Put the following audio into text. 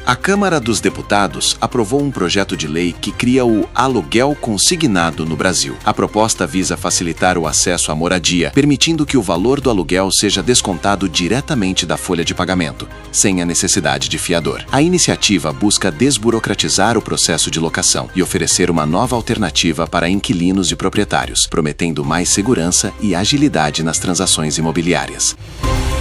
A Câmara dos Deputados aprovou um projeto de lei que cria o aluguel consignado no Brasil. A proposta visa facilitar o acesso à moradia, permitindo que o valor do aluguel seja descontado diretamente da folha de pagamento, sem a necessidade de fiador. A iniciativa busca desburocratizar o processo de locação e oferecer uma nova alternativa para inquilinos e proprietários, prometendo mais segurança e agilidade nas transações imobiliárias.